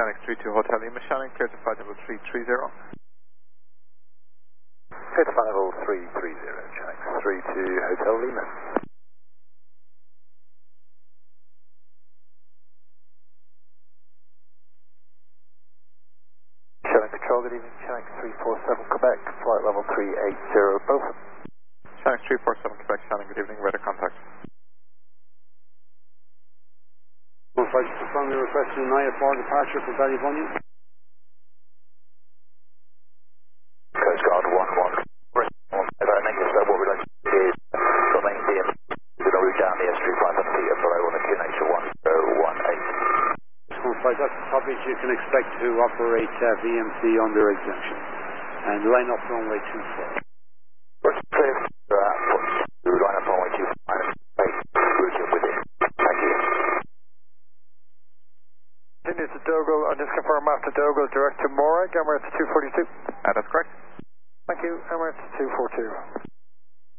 Shannon 32 Hotel Lima, Shannon, clear to flight level 330. Clear to flight level 330, Shannon 32 Hotel Lima. Shannon Control, good evening, Shannon 347 Quebec, flight level 380, both. Shannon 347 Quebec, Shannon, good evening, weather contact. Flight to family requesting an IFR departure for Ballybunion. Coast Guard 1-1. What we'd like to do is got main DM with a route down the S3 500 feet and below on the QNH 1018. Flight, that's the topic you can expect to operate VMC under exemption. And line up runway 24. Clear to line up runway 25 and routing within. Thank you. Continue to Dogal, and just confirm after Dogal, direct to Morag, Emirates 242. That's correct. Thank you, Emirates 242.